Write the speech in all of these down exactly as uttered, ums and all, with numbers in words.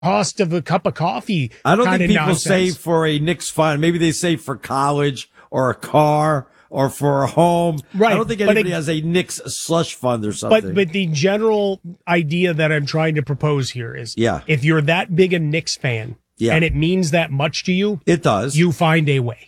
cost of a cup of coffee. I don't think people nonsense. save for a Knicks fund. Maybe they save for college or a car or for a home. Right. I don't think anybody it, has a Knicks slush fund or something. But but the general idea that I'm trying to propose here is, yeah. if you're that big a Knicks fan, yeah. and it means that much to you, it does. You find a way,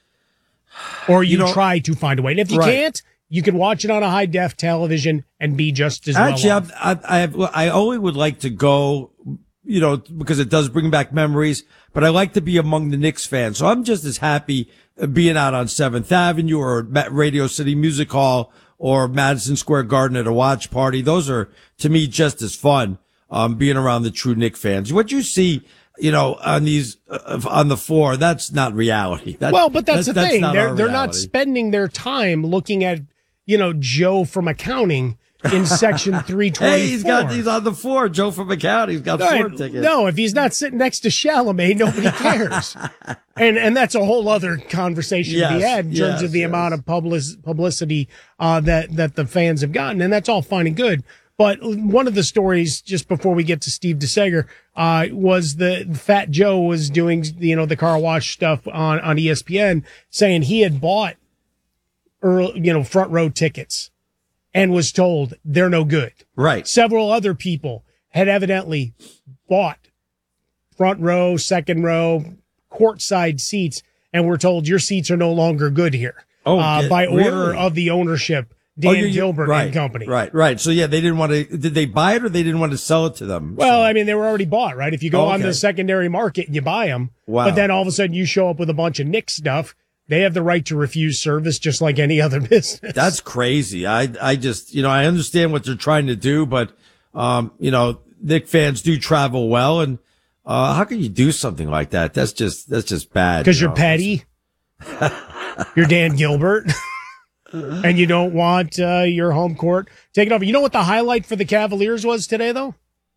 or you, you know, try to find a way. And if you right. can't, you can watch it on a high def television and be just as Actually, well. Actually, I, I have I only would like to go, you know, because it does bring back memories. But I like to be among the Knicks fans, so I'm just as happy being out on seventh Avenue or Radio City Music Hall or Madison Square Garden at a watch party. Those are, to me, just as fun, um, being around the true Knicks fans. What you see, you know, on these, uh, on the floor, that's not reality. That, well, but that's, that's the that's thing. Not they're, they're reality. not spending their time looking at, you know, Joe from accounting in section three twenty-four. Hey, he's got, he's on the floor. Joe from accounting. He's got right. four tickets. No, if he's not sitting next to Chalamet, nobody cares. and, and that's a whole other conversation yes, to be had in terms yes, of the yes. amount of public, publicity, uh, that, that the fans have gotten. And that's all fine and good. But one of the stories, just before we get to Steve DeSager, uh, was the Fat Joe was doing, you know, the car wash stuff on, on E S P N, saying he had bought early, you know, front row tickets and was told they're no good. Right. Several other people had evidently bought front row, second row, courtside seats and were told your seats are no longer good here. Oh, uh, get, by order really? of the ownership. Dan oh, you, you, Gilbert right, and company. Right, right. So, yeah, they didn't want to, did they buy it or they didn't want to sell it to them? Well, so. I mean, they were already bought, right? If you go okay. on the secondary market and you buy them, wow. but then all of a sudden you show up with a bunch of Knicks stuff, they have the right to refuse service just like any other business. That's crazy. I, I just, you know, I understand what they're trying to do, but, um, you know, Knicks fans do travel well. And, uh, how can you do something like that? That's just, that's just bad. Because you you're petty. You're Dan Gilbert. And you don't want uh, your home court taken over. You know what the highlight for the Cavaliers was today, though?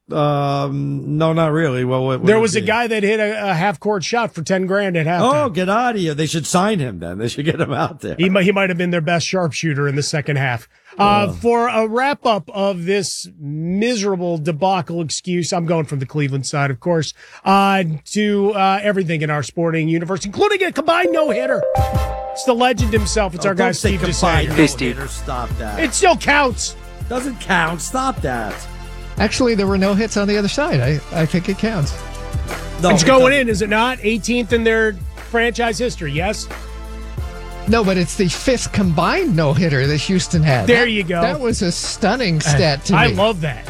Um, no, not really. Well, what, what there was a guy that hit a, a half-court shot for ten grand at halftime. Oh, get out of here! They should sign him. Then they should get him out there. He might, he might have been their best sharpshooter in the second half. Uh, oh. For a wrap-up of this miserable debacle excuse, I'm going from the Cleveland side, of course, uh, to uh, everything in our sporting universe, including a combined no-hitter. It's the legend himself. It's oh, our guy, Steve DeSager. Hey, Steve. Stop that. It still counts. Doesn't count. Stop that. Actually, there were no hits on the other side. I, I think it counts. No, it's going in, is it not? eighteenth in their franchise history, yes? No, but it's the fifth combined no-hitter that Houston had. There that, you go. That was a stunning stat to I me. I love that.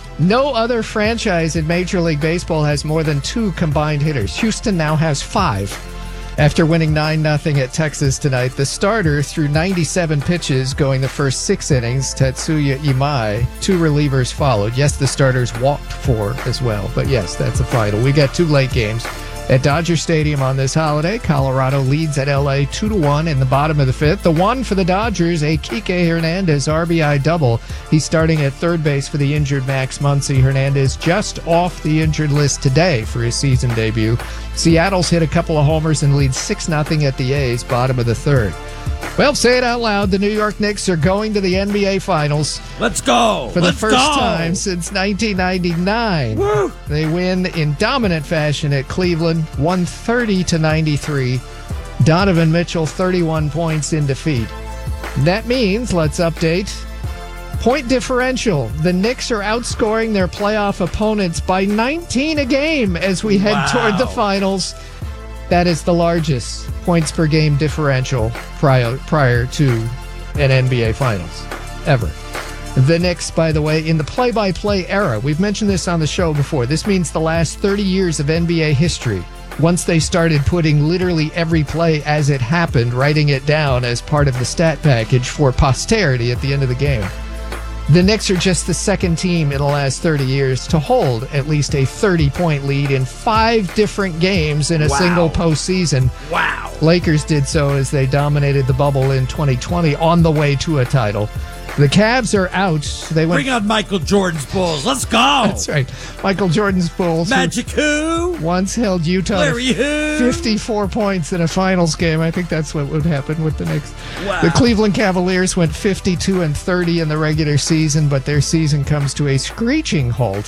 No other franchise in Major League Baseball has more than two combined hitters. Houston now has five. After winning nine nothing at Texas tonight, the starter threw ninety-seven pitches going the first six innings, Tetsuya Imai. Two relievers followed. Yes, the starters walked four as well, but yes, that's the final. We got two late games at Dodger Stadium on this holiday. Colorado leads at L A two to one in the bottom of the fifth. The one for the Dodgers, a Kike Hernandez R B I double. He's starting at third base for the injured Max Muncy. Hernandez just off the injured list today for his season debut. Seattle's hit a couple of homers and leads six nothing at the A's, bottom of the third. Well, say it out loud. The New York Knicks are going to the N B A Finals. Let's go. For the Let's first go. time since nineteen ninety-nine. Woo. They win in dominant fashion at Cleveland, one thirty to ninety-three. Donovan Mitchell, thirty-one points in defeat. That means, let's update, point differential. The Knicks are outscoring their playoff opponents by nineteen a game as we head wow. toward the finals. That is the largest points per game differential prior, prior to an N B A Finals ever. The Knicks, by the way, in the play-by-play era, we've mentioned this on the show before. This means the last thirty years of N B A history. Once they started putting literally every play as it happened, writing it down as part of the stat package for posterity at the end of the game. The Knicks are just the second team in the last thirty years to hold at least a thirty-point lead in five different games in a wow. single postseason. Wow. Lakers did so as they dominated the bubble in twenty twenty on the way to a title. The Cavs are out. They went. Bring out Michael Jordan's Bulls. Let's go. That's right. Michael Jordan's Bulls. Magic who? Once held Utah Larry to fifty-four points in a finals game. I think that's what would happen with the Knicks. Wow. The Cleveland Cavaliers went fifty-two and thirty in the regular season, but their season comes to a screeching halt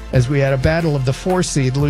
as we had a battle of the four seed.